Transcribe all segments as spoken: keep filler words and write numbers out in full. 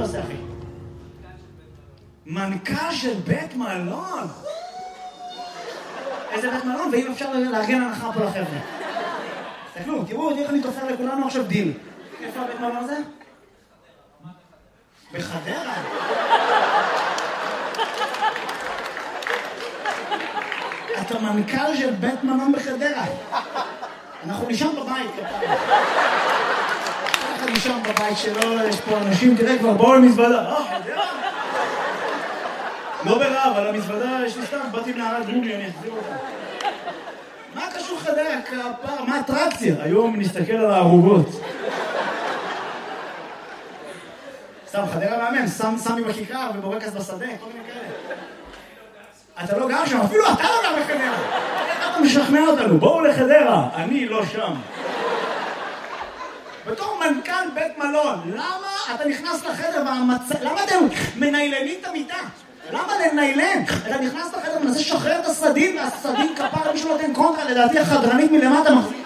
עושה, אחי? מנכ"ל של בית מלון? איזה בית מלון? ואם אפשר לארגן הנחה פה לחבר'ה. תסתכלו, תראו, איך אני תופר לכולנו עכשיו דיל. איפה הבית מלון הזה? בחדרה. אתה מנכ"ל של בית מלון בחדרה. אנחנו נשאם בבית. אנחנו נשאם בבית שלו, יש פה אנשים, תראה כבר, בואו למזוודה. אה, חדרה? לא ברע, אבל המזוודה יש לי סתם, באתי מנערת גוגלי, אני אחזיר אותה. מה קשור חדרה? כפר, מה האטרקציה? היום נסתכל על הערוגות. סתם, חדרה מאמן, סמי בכיכר ובורקס בשדה, כל מיני כאלה. אתה לא גר שם, אפילו אתה לא גר בחדרה. איך אתה משכנע אותנו? בואו לחדרה, אני לא שם. בתור מנכ"ל בית מלון, למה אתה נכנס לחדר והמצ... למה אתם מניילנים את המיטה? למה לניילן? אתה נכנס לחדר ומנסה לשחרר את הסדין, והסדין כפר מישהו נותן קונטרה, לדעתי החדרנית מלמטה מחזיק.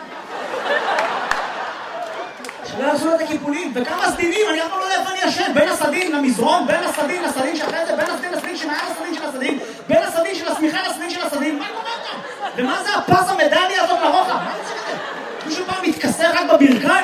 שלא יעשו לו את הקיפולים, וכמה סדינים, אני אף פעם לא יודע איפה אני ישן, בין הסדין למזרון, בין הסדין לסדין שאחרי זה, בין הסדין לסדין שמעל הסדין של הסדין, בין הסדין של השמיכה לסדין של הסדין, מה קורה כאן? ומה זה הפס המדליה הזאת לרוחב? מה זה כזה? מישהו פעם מתכסר רק בברכיים?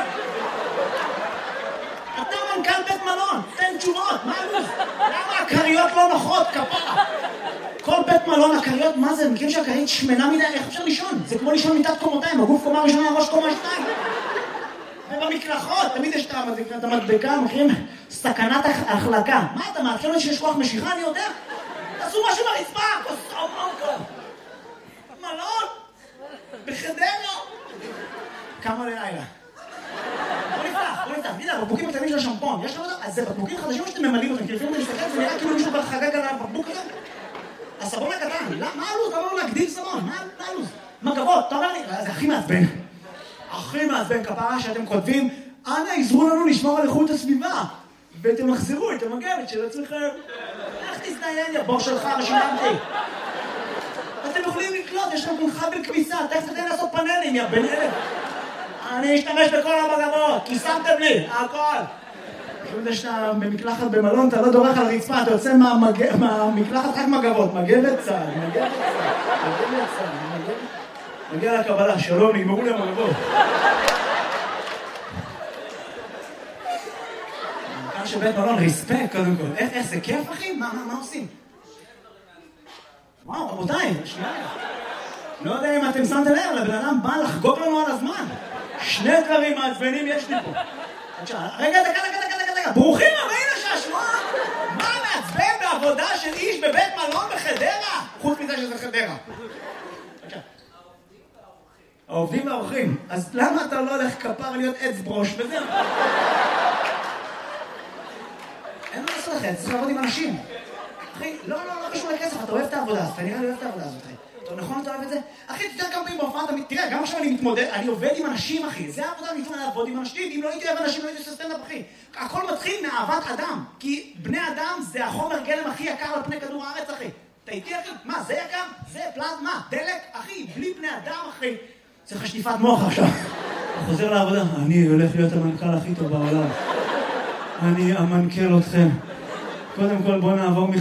אתה מנכ"ל בית מלון, תן תשובות, מה הלו"ז? למה הקריות לא נוחות, כפרה? כל בית מלון, הקריות, מה זה? מכירים שהקרית שמנה מדי, איך אפשר לישון? זה כמו לישון מיטת קומותיים, הגוף קומה ראשונה, הראש קומה שתיים. ובמקלחות, תמיד יש את המדבקה, מכירים? סכנת החלקה. מה אתה מאפשר לי שיש כוח משיכה, אני יודע? תעשו משהו ברצפה, כוסו מונקו. מלון, בחדרה. כמה לילה. בוא נפתח, בוא נפתח. תגיד, הבקבוקים הקטנים של השמפון, יש לך אותם? אז זה בקבוקים חדשים או שאתם ממלאים אותם? כי לפעמים אני מסתכל, זה נראה כאילו מישהו כבר חגג על הבקבוק הזה. הסבון הקטן, מה הלו"ז? אתה אומר לו להגדיל סבון, מה הלו"ז? מגבות, אתה אומר לי, זה הכי מעצבן. הכי מעצבן כפרה שאתם כותבים, אנא עזרו לנו לשמור על איכות הסביבה, ותמחזרו את המגבת של עצמכם. איך תזדיין, יא בור שלך, שילמתי. אתם יכולים לקלוט, יש לכם חבל כביסה, תכף תתן לעשות פאנלים, יא בן אלף. אני אשתמש בכל המגבות, כי שמתם לי, הכל. כשאתה שאתה במקלחת במלון, אתה לא דורך על רצפה, אתה יוצא מהמקלחת רק מגבות, מגבת צהל, מגבת צהל, מגבת צהל, מגבת... מגיע לקבלה, שלום, נגמרו לי המגבות. מנכ"ל של בית מלון, ריספקט קודם כל. איך זה כיף, אחי? מה עושים? וואו, רבותיי, שנייה. לא יודע אם אתם שמתם לב, לבן אדם בא לחגוג לנו על הזמן. שני דברים מעצבנים יש לי פה. רגע, דקה, דקה, דקה, דקה. ברוכים הבאים לשעשוע. מה מעצבן בעבודה של איש בבית מלון בחדרה? חוץ מזה שזה חדרה. העובדים והאורחים. אז למה אתה לא הולך כפר להיות עץ ברוש וזהו? אין מה לעשות לכם, צריך לעבוד עם אנשים. אחי, לא, לא, לא קשור לכסף, אתה אוהב את העבודה, אתה נראה לי אוהב את העבודה הזאת, אחי. אתה נכון, אתה אוהב את זה? אחי, אתה יודע כמה פעמים בהופעה, תראה, גם עכשיו אני מתמודד, אני עובד עם אנשים, אחי. זה העבודה, אני מתמודד לעבוד עם אנשים, אם לא הייתי אוהב אנשים, לא הייתי עושה סטנדאפ, אחי. הכל מתחיל מאהבת אדם, כי בני אדם זה החומר גלם הכי יקר על פני כדור הארץ, אחי. אתה איתי, אחי? מה, זה יקר? זה פלזמה, דלק, אחי, בלי בני אדם, אחי. צריך שטיפת מוח עכשיו. הוא חוזר לעבודה. אני הולך להיות המנכ"ל הכי טוב בעולם. אני אמנכ"ל אתכם. קודם כל בוא נעבור